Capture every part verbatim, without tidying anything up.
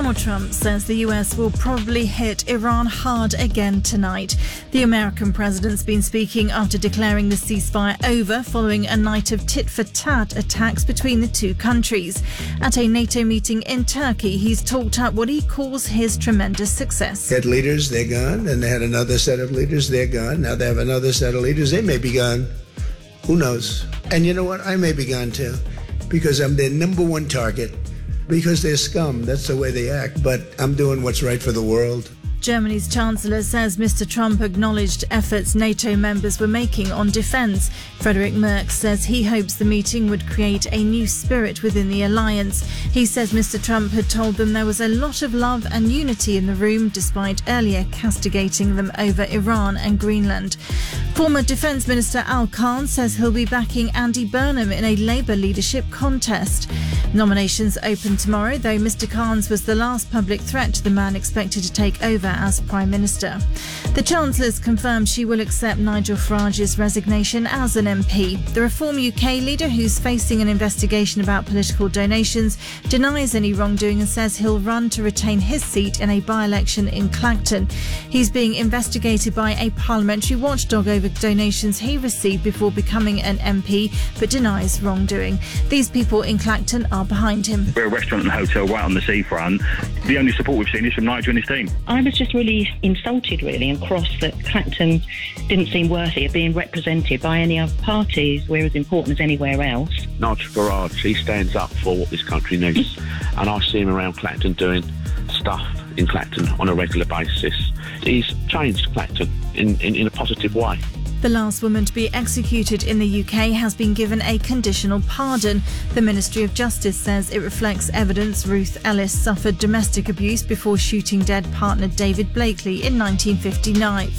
Donald Trump says the U S will probably hit Iran hard again tonight. The American president's been speaking after declaring the ceasefire over following a night of tit-for-tat attacks between the two countries. At a NATO meeting in Turkey, he's talked up what he calls his tremendous success. They had leaders, they're gone, and they had another set of leaders, they're gone. Now they have another set of leaders, they may be gone. Who knows? And you know what? I may be gone too, because I'm their number one target. Because they're scum, that's the way they act. But I'm doing what's right for the world. Germany's Chancellor says Mister Trump acknowledged efforts NATO members were making on defence. Friedrich Merz says he hopes the meeting would create a new spirit within the alliance. He says Mister Trump had told them there was a lot of love and unity in the room, despite earlier castigating them over Iran and Greenland. Former Defence Minister Al Khan says he'll be backing Andy Burnham in a Labour leadership contest. Nominations open tomorrow, though Mister Khan's was the last public threat to the man expected to take over as Prime Minister. The Chancellor's confirmed she will accept Nigel Farage's resignation as an M P. The Reform U K leader, who's facing an investigation about political donations, denies any wrongdoing and says he'll run to retain his seat in a by-election in Clacton. He's being investigated by a parliamentary watchdog over donations he received before becoming an M P, but denies wrongdoing. These people in Clacton are behind him. We're a restaurant and hotel right on the seafront. The only support we've seen is from Nigel and his team. I was just really insulted, really, and cross that Clacton didn't seem worthy of being represented by any other parties. We're as important as anywhere else. Nigel Farage, he stands up for what this country needs, and I see him around Clacton doing stuff in Clacton on a regular basis. He's changed Clacton in, in, in a positive way. The last woman to be executed in the U K has been given a conditional pardon. The Ministry of Justice says it reflects evidence Ruth Ellis suffered domestic abuse before shooting dead partner David Blakely in nineteen fifty-five.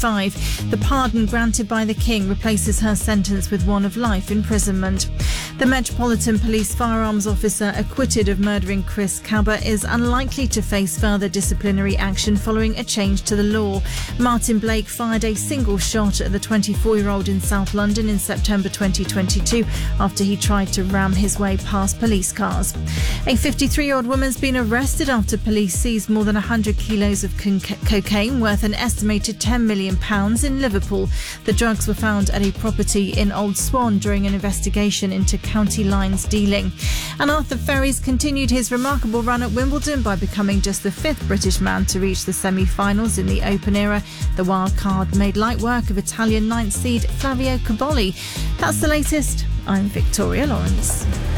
The pardon granted by the King replaces her sentence with one of life imprisonment. The Metropolitan Police firearms officer acquitted of murdering Chris Cabot is unlikely to face further disciplinary action following a change to the law. Martin Blake fired a single shot at the twenty-four-year-old in South London in September twenty twenty-two after he tried to ram his way past police cars. A fifty-three-year-old woman's been arrested after police seized more than one hundred kilos of con- cocaine worth an estimated ten million pounds in Liverpool. The drugs were found at a property in Old Swan during an investigation into county lines dealing. And Arthur Ferry's continued his remarkable run at Wimbledon by becoming just the fifth British man to reach the semi-finals in the Open era. The wild card made light work of Italian ninth seed Flavio Cobolli. That's the latest. I'm Victoria Lawrence.